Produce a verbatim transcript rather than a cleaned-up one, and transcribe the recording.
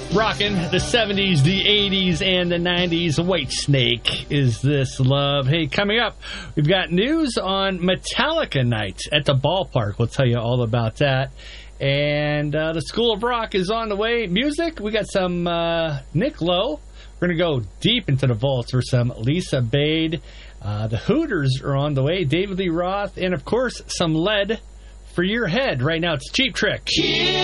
Rocking the seventies, the eighties, and the nineties. Whitesnake is this love. Hey, coming up, we've got news on Metallica night at the ballpark. We'll tell you all about that. And uh, the School of Rock is on the way. Music, we got some uh, Nick Lowe. We're going to go deep into the vaults for some Lisa Bade. Uh, the Hooters are on the way. David Lee Roth. And, of course, some lead for your head. Right now, it's Cheap Trick.